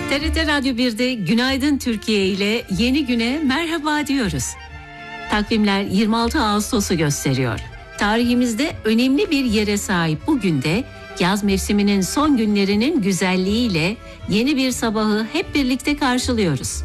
TRT Radyo 1'de Günaydın Türkiye ile yeni güne merhaba diyoruz. Takvimler 26 Ağustos'u gösteriyor. Tarihimizde önemli bir yere sahip bugün de yaz mevsiminin son günlerinin güzelliğiyle yeni bir sabahı hep birlikte karşılıyoruz.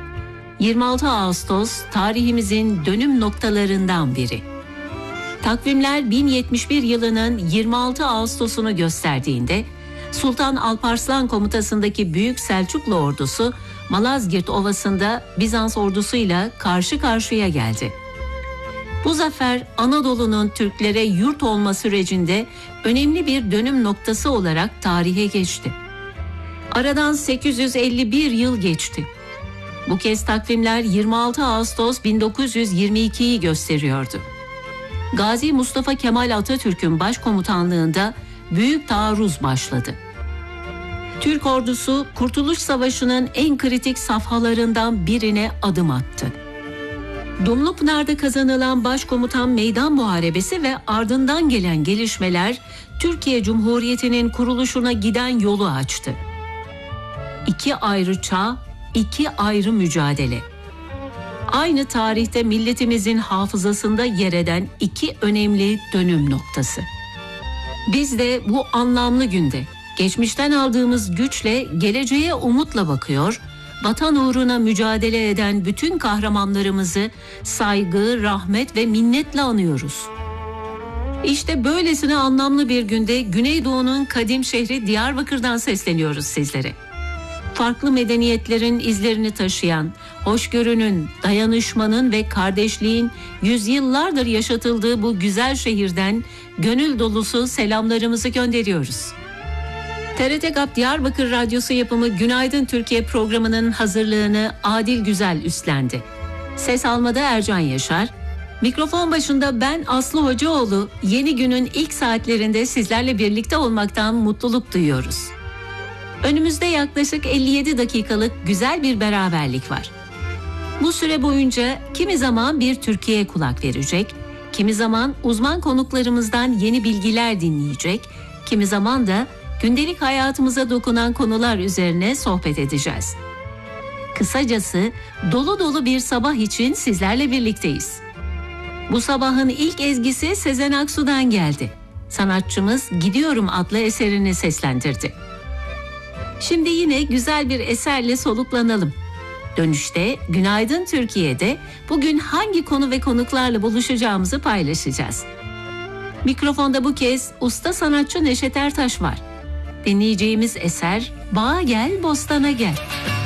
26 Ağustos tarihimizin dönüm noktalarından biri. Takvimler 1071 yılının 26 Ağustos'unu gösterdiğinde Sultan Alparslan komutasındaki Büyük Selçuklu ordusu Malazgirt Ovası'nda Bizans ordusuyla karşı karşıya geldi. Bu zafer Anadolu'nun Türklere yurt olma sürecinde önemli bir dönüm noktası olarak tarihe geçti. Aradan 851 yıl geçti. Bu kez takvimler 26 Ağustos 1922'yi gösteriyordu. Gazi Mustafa Kemal Atatürk'ün başkomutanlığında büyük taarruz başladı. Türk ordusu Kurtuluş Savaşı'nın en kritik safhalarından birine adım attı. Dumlupınar'da kazanılan Başkomutan Meydan Muharebesi ve ardından gelen gelişmeler Türkiye Cumhuriyeti'nin kuruluşuna giden yolu açtı. İki ayrı çağ, iki ayrı mücadele. Aynı tarihte milletimizin hafızasında yer eden iki önemli dönüm noktası. Biz de bu anlamlı günde geçmişten aldığımız güçle geleceğe umutla bakıyor, vatan uğruna mücadele eden bütün kahramanlarımızı saygı, rahmet ve minnetle anıyoruz. İşte böylesine anlamlı bir günde Güneydoğu'nun kadim şehri Diyarbakır'dan sesleniyoruz sizlere. Farklı medeniyetlerin izlerini taşıyan, hoşgörünün, dayanışmanın ve kardeşliğin yüzyıllardır yaşatıldığı bu güzel şehirden gönül dolusu selamlarımızı gönderiyoruz. TRT GAP Diyarbakır Radyosu yapımı Günaydın Türkiye programının hazırlığını Adil Güzel üstlendi. Ses almada Ercan Yaşar, mikrofon başında ben Aslı Hocaoğlu, yeni günün ilk saatlerinde sizlerle birlikte olmaktan mutluluk duyuyoruz. Önümüzde yaklaşık 57 dakikalık güzel bir beraberlik var. Bu süre boyunca kimi zaman bir Türkiye'ye kulak verecek, kimi zaman uzman konuklarımızdan yeni bilgiler dinleyecek, kimi zaman da gündelik hayatımıza dokunan konular üzerine sohbet edeceğiz. Kısacası dolu dolu bir sabah için sizlerle birlikteyiz. Bu sabahın ilk ezgisi Sezen Aksu'dan geldi. Sanatçımız Gidiyorum adlı eserini seslendirdi. Şimdi yine güzel bir eserle soluklanalım. Dönüşte Günaydın Türkiye'de bugün hangi konu ve konuklarla buluşacağımızı paylaşacağız. Mikrofonda bu kez usta sanatçı Neşet Ertaş var. Dinleyeceğimiz eser Bağa Gel Bostana Gel.